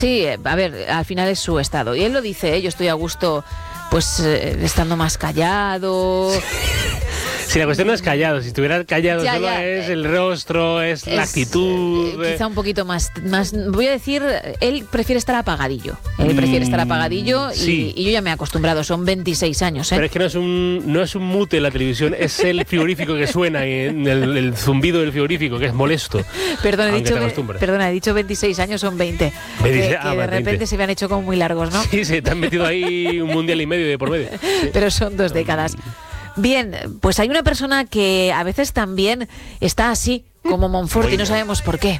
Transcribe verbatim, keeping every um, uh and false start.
Sí, a ver, al final es su estado. Y él lo dice, ¿eh? Yo estoy a gusto, pues, eh, estando más callado. Si la cuestión no es callado, si estuviera callado Ya, solo ya, es eh, el rostro, es, es la actitud. eh, quizá un poquito más, más, voy a decir, él prefiere estar apagadillo. Él prefiere estar apagadillo y, sí. y yo ya me he acostumbrado, son veintiséis años. ¿eh? Pero es que no es un no es un mute en la televisión, es el frigorífico que suena, y el, el zumbido del frigorífico, que es molesto. Perdón, he dicho, ve, perdona, he dicho veintiséis años, son veinte. veinte que, ah, que de repente veinte. Se me han hecho como muy largos, ¿no? Sí, se te han metido ahí un mundial y medio de por medio. Sí. Pero son dos décadas. Bien, pues hay una persona que a veces también está así, como Monfort, y no sabemos por qué.